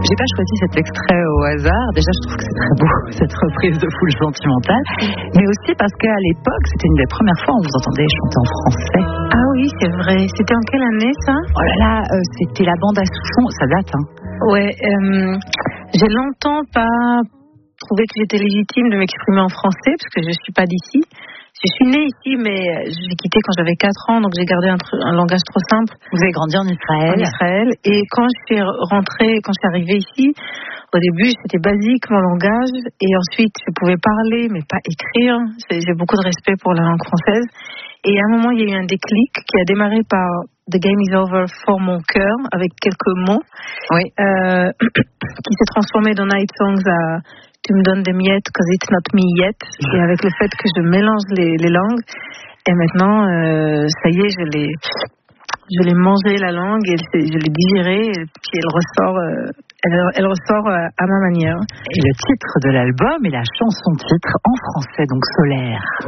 J'ai pas choisi cet extrait au hasard. Déjà, je trouve que c'est très beau, cette reprise de Full Sentimental. Mais aussi parce qu'à l'époque, c'était une des premières fois où on vous entendait chanter en français. Ah oui, c'est vrai. C'était en quelle année, ça? Oh là là, c'était la bande à Souchon. Ça date, hein. Ouais, j'ai longtemps pas trouvé que j'étais légitime de m'exprimer en français, parce que je suis pas d'ici. Je suis née ici, mais j'ai quitté quand j'avais 4 ans, donc j'ai gardé un langage trop simple. Vous avez grandi en Israël. En Israël. Et quand je suis rentrée, quand je suis arrivée ici, au début, c'était basique, mon langage. Et ensuite, je pouvais parler, mais pas écrire. J'ai beaucoup de respect pour la langue française. Et à un moment, il y a eu un déclic qui a démarré par The Game is Over for mon cœur, avec quelques mots. Oui. Qui s'est transformé dans Night Songs à Tu me donnes des miettes, cause it's not me yet. Et avec le fait que je mélange les langues. Et maintenant, ça y est, je l'ai mangé la langue, et je l'ai digérée, et puis elle ressort à ma manière. Et le titre de l'album est la chanson titre en français, donc Solaire.